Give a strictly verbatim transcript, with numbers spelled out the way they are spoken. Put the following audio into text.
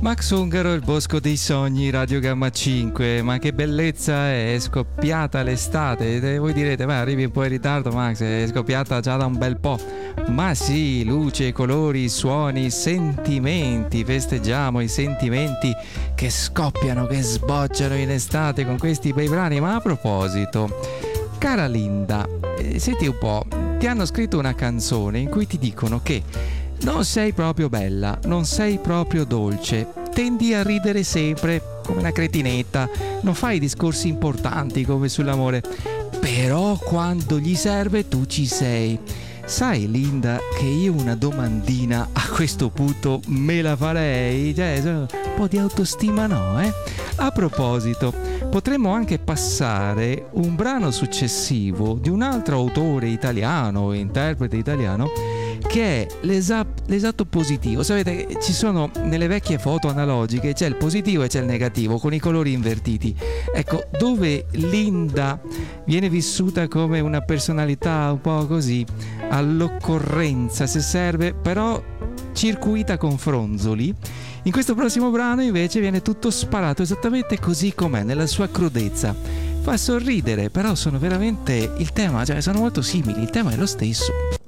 Max Ungaro, Il bosco dei sogni, Radio Gamma cinque. Ma che bellezza, è scoppiata l'estate. E voi direte, ma arrivi un po' in ritardo Max, è scoppiata già da un bel po'. Ma sì, luce, colori, suoni, sentimenti. Festeggiamo i sentimenti che scoppiano, che sbocciano in estate con questi bei brani. Ma a proposito, cara Linda, eh, senti un po', ti hanno scritto una canzone in cui ti dicono che non sei proprio bella, non sei proprio dolce, tendi a ridere sempre come una cretinetta, non fai discorsi importanti come sull'amore, però quando gli serve tu ci sei. Sai Linda che io una domandina a questo punto me la farei, cioè un po' di autostima no, eh? A proposito, potremmo anche passare un brano successivo di un altro autore italiano, interprete italiano, che è l'esa- l'esatto positivo. Sapete, ci sono nelle vecchie foto analogiche, c'è il positivo e c'è il negativo con i colori invertiti. Ecco, dove Linda viene vissuta come una personalità un po' così all'occorrenza se serve, però circuita con fronzoli, in questo prossimo brano invece viene tutto sparato esattamente così com'è, nella sua crudezza. Fa sorridere, però sono veramente il tema, cioè sono molto simili, il tema è lo stesso.